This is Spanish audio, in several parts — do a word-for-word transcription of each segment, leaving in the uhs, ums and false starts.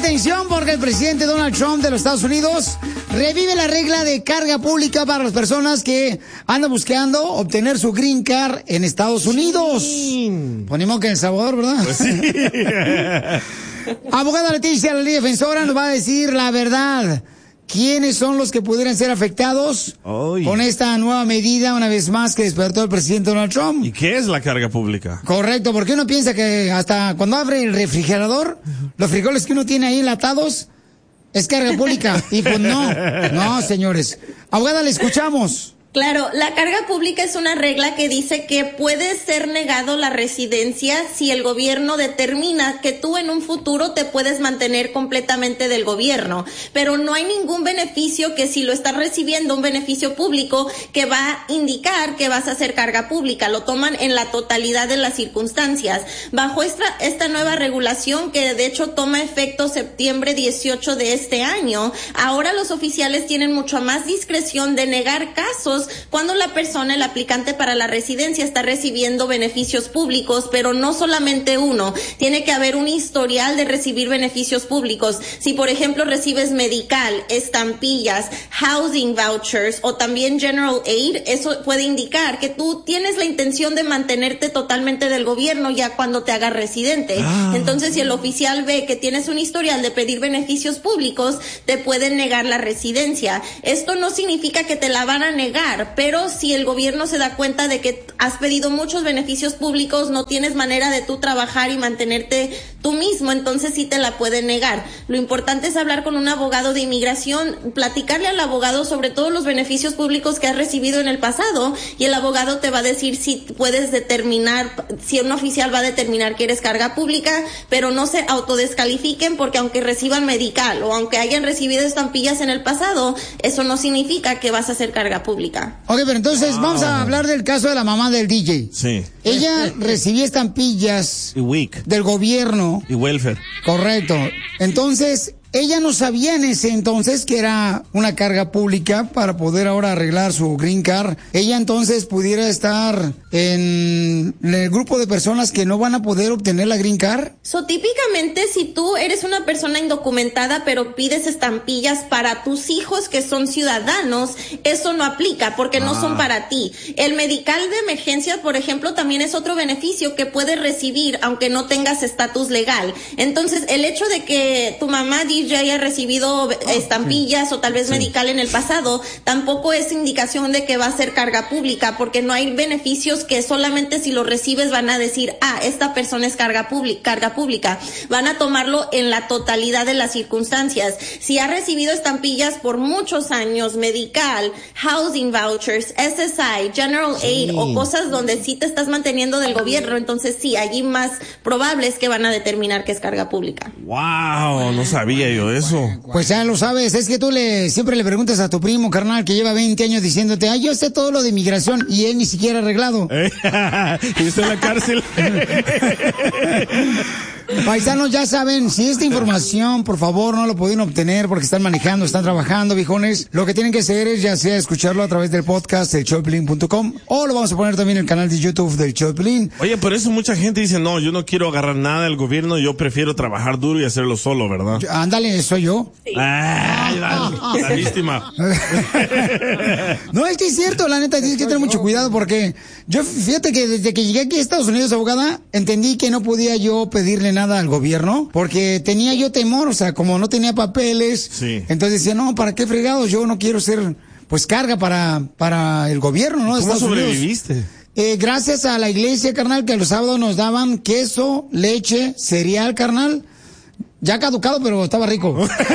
atención porque el presidente Donald Trump de los Estados Unidos revive la regla de carga pública para las personas que andan buscando obtener su green card en Estados Unidos. Sí. Ponemos que en El Salvador, ¿verdad? Pues sí. Abogada Leticia, la ley defensora, nos va a decir la verdad. ¿Quiénes son los que pudieran ser afectados Oy. con esta nueva medida, una vez más, que despertó el presidente Donald Trump? ¿Y qué es la carga pública? Correcto, porque uno piensa que hasta cuando abre el refrigerador, los frijoles que uno tiene ahí enlatados, es carga pública. Y pues no, no, señores. Abogada, le escuchamos. Claro, la carga pública es una regla que dice que puede ser negado la residencia si el gobierno determina que tú en un futuro te puedes mantener completamente del gobierno, pero no hay ningún beneficio que si lo estás recibiendo, un beneficio público que va a indicar que vas a hacer carga pública, lo toman en la totalidad de las circunstancias. Bajo esta, esta nueva regulación que de hecho toma efecto septiembre dieciocho de este año, ahora los oficiales tienen mucho más discreción de negar casos cuando la persona, el aplicante para la residencia, está recibiendo beneficios públicos, pero no solamente uno, tiene que haber un historial de recibir beneficios públicos. Si por ejemplo recibes medical, estampillas, housing vouchers o también general aid, eso puede indicar que tú tienes la intención de mantenerte totalmente del gobierno ya cuando te hagas residente. Ah. Entonces, si el oficial ve que tienes un historial de pedir beneficios públicos, te pueden negar la residencia. Esto no significa que te la van a negar, pero si el gobierno se da cuenta de que has pedido muchos beneficios públicos, no tienes manera de tú trabajar y mantenerte tú mismo, entonces sí te la pueden negar. Lo importante es hablar con un abogado de inmigración, platicarle al abogado sobre todos los beneficios públicos que has recibido en el pasado, y el abogado te va a decir si puedes determinar, si un oficial va a determinar que eres carga pública, pero no se autodescalifiquen, porque aunque reciban medical o aunque hayan recibido estampillas en el pasado, eso no significa que vas a ser carga pública. Ok, pero entonces wow. vamos a hablar del caso de la mamá del D J. Sí. Ella recibía estampillas y W I C del gobierno. Y welfare. Correcto. Entonces, ella no sabía en ese entonces que era una carga pública para poder ahora arreglar su green card. Ella entonces pudiera estar en el grupo de personas que no van a poder obtener la green card. So, típicamente, si tú eres una persona indocumentada pero pides estampillas para tus hijos que son ciudadanos, eso no aplica porque ah. no son para ti. El medical de emergencia, por ejemplo, también es otro beneficio que puedes recibir aunque no tengas estatus legal. Entonces, el hecho de que tu mamá ya haya recibido estampillas oh, sí. o tal vez sí. medical en el pasado, tampoco es indicación de que va a ser carga pública, porque no hay beneficios que solamente si lo recibes van a decir, ah, esta persona es carga pública, carga pública. Van a tomarlo en la totalidad de las circunstancias. Si ha recibido estampillas por muchos años, medical, housing vouchers, S S I, general aid sí. o cosas donde sí te estás manteniendo del gobierno, entonces sí, allí más probable es que van a determinar que es carga pública. Wow, no sabía yo eso. Pues ya lo sabes, es que tú le siempre le preguntas a tu primo, carnal, que lleva veinte años diciéndote, ay, yo sé todo lo de inmigración, y él ni siquiera ha arreglado. Y está en la cárcel. Paisanos, ya saben, si esta información, por favor, no lo pueden obtener porque están manejando, están trabajando, viejones, lo que tienen que hacer es ya sea escucharlo a través del podcast del show de Piolín punto com, o lo vamos a poner también en el canal de YouTube del show de Piolín. Oye, por eso mucha gente dice, no, yo no quiero agarrar nada del gobierno, yo prefiero trabajar duro y hacerlo solo, ¿verdad? Yo, ándale, soy yo. Sí. Ay, la, la víctima. No, es que es cierto, la neta, tienes que tener mucho cuidado porque yo, fíjate que desde que llegué aquí a Estados Unidos, abogada, entendí que no podía yo pedirle nada al gobierno porque tenía yo temor, o sea, como no tenía papeles, sí. entonces decía, no, ¿para qué fregados? Yo no quiero ser, pues, carga para, para el gobierno, ¿no? De ¿Cómo Estados sobreviviste? Unidos. Eh, gracias a la iglesia, carnal, que los sábados nos daban queso, leche, cereal, carnal. Ya caducado, pero estaba rico.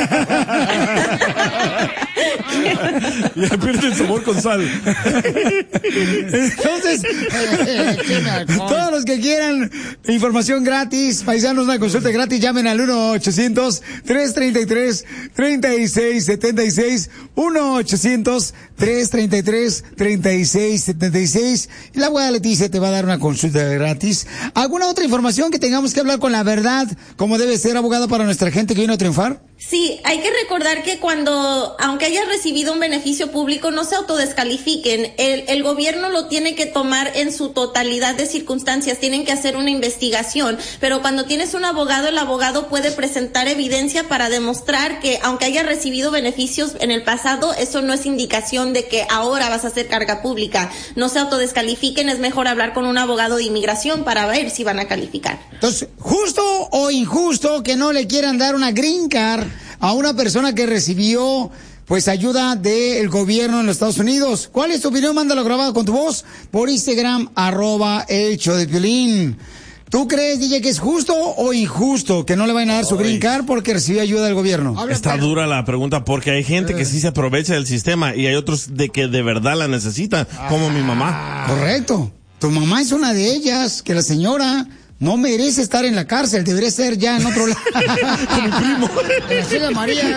Ya pierde el sabor con sal. Entonces, todos los que quieran información gratis, paisanos, una consulta gratis, llamen al uno ochocientos, tres treinta y tres, treinta y seis setenta y seis, uno ochocientos, tres tres tres, tres seis siete seis. Y la abogada Leticia te va a dar una consulta gratis. ¿Alguna otra información que tengamos que hablar con la verdad, como debe ser, abogada, para nuestra gente que viene a triunfar? Sí, hay que recordar que cuando, aunque hayas recibido un beneficio público, no se autodescalifiquen. El, el gobierno lo tiene que tomar en su totalidad de circunstancias, tienen que hacer una investigación, pero cuando tienes un abogado, el abogado puede presentar evidencia para demostrar que, aunque hayas recibido beneficios en el pasado, eso no es indicación de que ahora vas a hacer carga pública. No se autodescalifiquen, es mejor hablar con un abogado de inmigración para ver si van a calificar. Entonces, justo o injusto que no le quieran dar una green card a una persona que recibió pues ayuda del gobierno en los Estados Unidos. ¿Cuál es tu opinión? Mándalo grabado con tu voz por Instagram, arroba el show de Piolín. ¿Tú crees, D J, que es justo o injusto que no le vayan a dar su green card porque recibió ayuda del gobierno? Está dura la pregunta porque hay gente que sí se aprovecha del sistema y hay otros de que de verdad la necesitan, como mi mamá. Correcto. Tu mamá es una de ellas, que la señora no merece estar en la cárcel, debería ser ya en otro lado. Con mi primo. Así de María.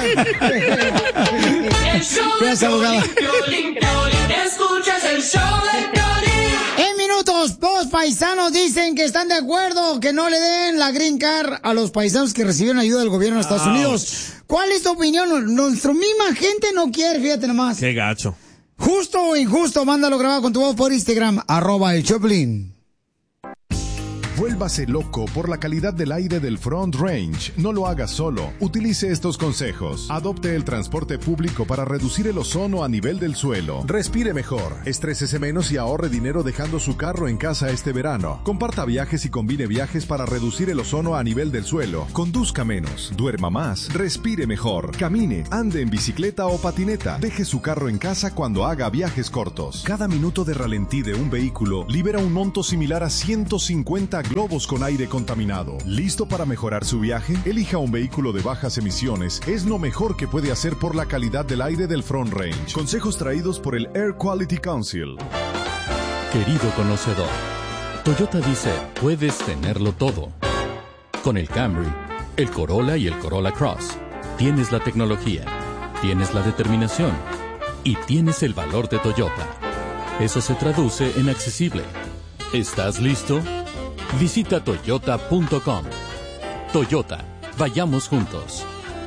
Gracias, abogada. Escuchas el show de Piolín. En minutos, dos paisanos dicen que están de acuerdo que no le den la green card a los paisanos que recibieron ayuda del gobierno de Estados Ouch. Unidos. ¿Cuál es tu opinión? Nuestra misma gente no quiere, fíjate nomás. Qué gacho. Justo o injusto, mándalo grabado con tu voz por Instagram, arroba el Choplin. Vuélvase loco por la calidad del aire del Front Range. No lo haga solo. Utilice estos consejos. Adopte el transporte público para reducir el ozono a nivel del suelo. Respire mejor. Estrésese menos y ahorre dinero dejando su carro en casa este verano. Comparta viajes y combine viajes para reducir el ozono a nivel del suelo. Conduzca menos. Duerma más. Respire mejor. Camine. Ande en bicicleta o patineta. Deje su carro en casa cuando haga viajes cortos. Cada minuto de ralentí de un vehículo libera un monto similar a ciento cincuenta globos con aire contaminado. ¿Listo para mejorar su viaje? Elija un vehículo de bajas emisiones. Es lo mejor que puede hacer por la calidad del aire del Front Range. Consejos traídos por el Air Quality Council. Querido conocedor, Toyota dice, puedes tenerlo todo. Con el Camry, el Corolla y el Corolla Cross, tienes la tecnología, tienes la determinación y tienes el valor de Toyota. Eso se traduce en accesible. ¿Estás listo? Visita toyota punto com. Toyota, vayamos juntos.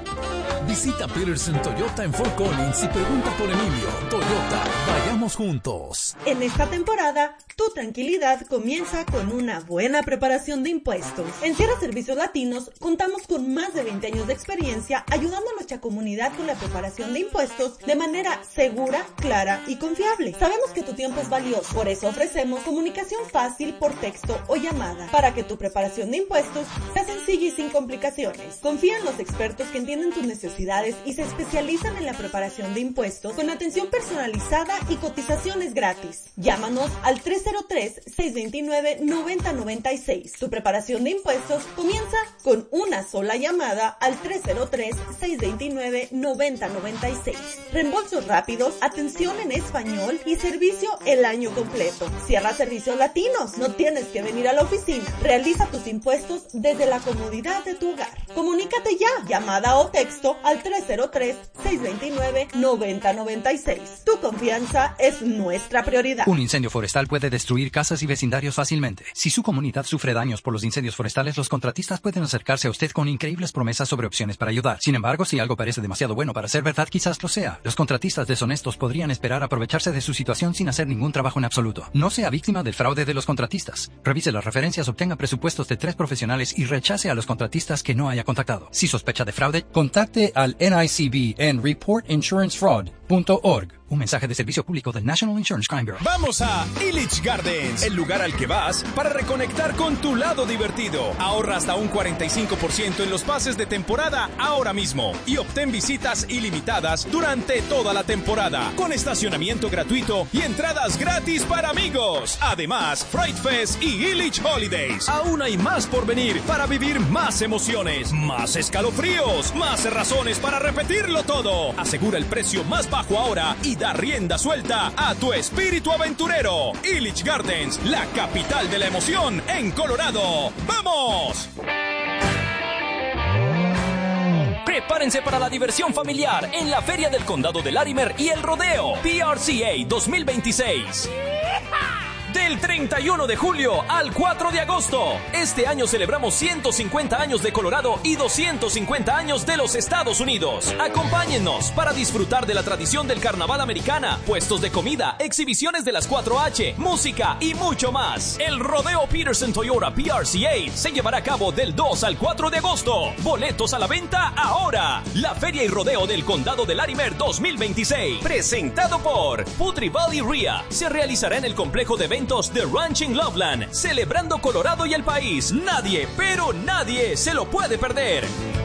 Visita Peterson Toyota en Fort Collins y pregunta por Emilio. Toyota, vayamos juntos. En esta temporada, tu tranquilidad comienza con una buena preparación de impuestos. En Sierra Servicios Latinos, contamos con más de veinte años de experiencia ayudando a nuestra comunidad con la preparación de impuestos de manera segura, clara y confiable. Sabemos que tu tiempo es valioso, por eso ofrecemos comunicación fácil por texto o llamada, para que tu preparación de impuestos sea sencilla y sin complicaciones. Confía en los expertos que entienden tus necesidades y se especializan en la preparación de impuestos con atención personalizada y cotizaciones gratis. Llámanos al tres cero tres, seis dos nueve, nueve cero nueve seis. Tu preparación de impuestos comienza con una sola llamada al tres cero tres, seis dos nueve, nueve cero nueve seis. Reembolsos rápidos, atención en español y servicio el año completo. Sierra Servicios Latinos. No tienes que venir a la oficina. Realiza tus impuestos desde la comodidad de tu hogar. Comunícate ya. Llamada o texto al tres cero tres, seis dos nueve, nueve cero nueve seis. Tu confianza es nuestra prioridad. Un incendio forestal puede destruir casas y vecindarios fácilmente. Si su comunidad sufre daños por los incendios forestales, los contratistas pueden acercarse a usted con increíbles promesas sobre opciones para ayudar. Sin embargo, si algo parece demasiado bueno para ser verdad, quizás lo sea. Los contratistas deshonestos podrían esperar aprovecharse de su situación sin hacer ningún trabajo en absoluto. No sea víctima del fraude de los contratistas. Revise las referencias, obtenga presupuestos de tres profesionales y rechace a los contratistas que no haya contactado. Si sospecha de fraude, contacte al N I C B en report insurance fraud punto org. Un mensaje de servicio público del National Insurance Crime Bureau. Vamos a Illich Gardens, el lugar al que vas para reconectar con tu lado divertido. Ahorra hasta un cuarenta y cinco por ciento en los pases de temporada ahora mismo y obtén visitas ilimitadas durante toda la temporada, con estacionamiento gratuito y entradas gratis para amigos. Además, Fright Fest y Illich Holidays. Aún hay más por venir para vivir más emociones, más escalofríos, más razones para repetirlo todo. Asegura el precio más bajo ahora y da rienda suelta a tu espíritu aventurero. Illich Gardens, la capital de la emoción en Colorado. ¡Vamos! Prepárense para la diversión familiar en la Feria del Condado de Larimer y el Rodeo P R C A dos mil veintiséis. Del treinta y uno de julio al cuatro de agosto. Este año celebramos ciento cincuenta años de Colorado y doscientos cincuenta años de los Estados Unidos. Acompáñennos para disfrutar de la tradición del carnaval americana, puestos de comida, exhibiciones de las cuatro H, música y mucho más. El Rodeo Peterson Toyota P R C A se llevará a cabo del dos al cuatro de agosto. Boletos a la venta ahora. La Feria y Rodeo del Condado de Larimer dos mil veintiséis, presentado por Putri Valley R I A, se realizará en el complejo de eventos de Ranching Loveland, celebrando Colorado y el país. Nadie, pero nadie se lo puede perder.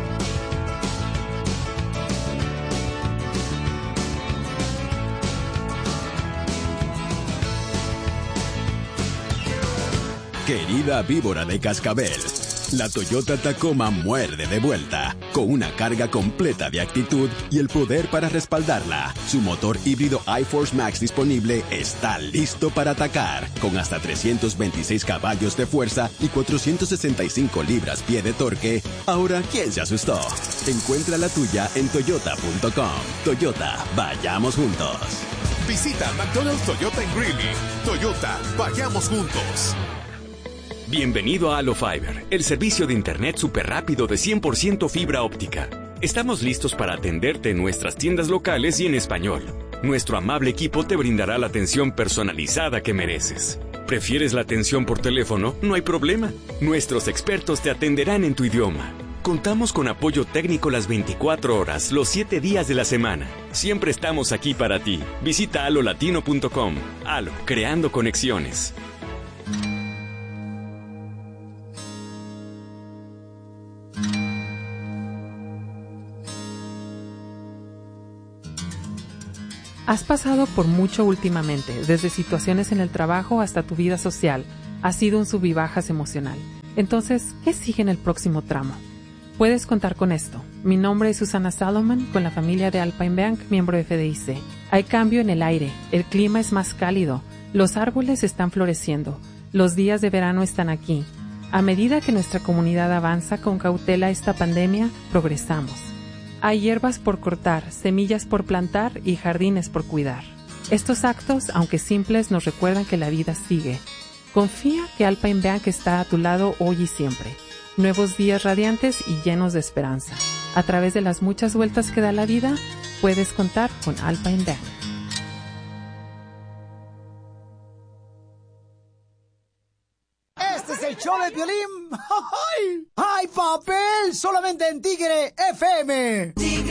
Querida víbora de cascabel, la Toyota Tacoma muerde de vuelta, con una carga completa de actitud y el poder para respaldarla. Su motor híbrido iForce Max disponible está listo para atacar, con hasta trescientos veintiséis caballos de fuerza y cuatrocientos sesenta y cinco libras-pie de torque. Ahora, ¿quién se asustó? Encuentra la tuya en toyota punto com. Toyota, vayamos juntos. Visita McDonald's Toyota en Greeley. Toyota, vayamos juntos. Bienvenido a Halo Fiber, el servicio de internet súper rápido de cien por ciento fibra óptica. Estamos listos para atenderte en nuestras tiendas locales y en español. Nuestro amable equipo te brindará la atención personalizada que mereces. ¿Prefieres la atención por teléfono? No hay problema. Nuestros expertos te atenderán en tu idioma. Contamos con apoyo técnico las veinticuatro horas, los siete días de la semana. Siempre estamos aquí para ti. Visita halo latino punto com. Halo, creando conexiones. Has pasado por mucho últimamente, desde situaciones en el trabajo hasta tu vida social. Ha sido un sub y bajas emocional. Entonces, ¿qué sigue en el próximo tramo? Puedes contar con esto. Mi nombre es Susana Salomon, con la familia de Alpine Bank, miembro de F D I C. Hay cambio en el aire, el clima es más cálido, los árboles están floreciendo, los días de verano están aquí. A medida que nuestra comunidad avanza con cautela esta pandemia, progresamos. Hay hierbas por cortar, semillas por plantar y jardines por cuidar. Estos actos, aunque simples, nos recuerdan que la vida sigue. Confía que Alpine Bank está a tu lado hoy y siempre. Nuevos días radiantes y llenos de esperanza. A través de las muchas vueltas que da la vida, puedes contar con Alpine Bank. Este es el show de Piolín. ¡Ay, papel! Solamente en Tigre F M.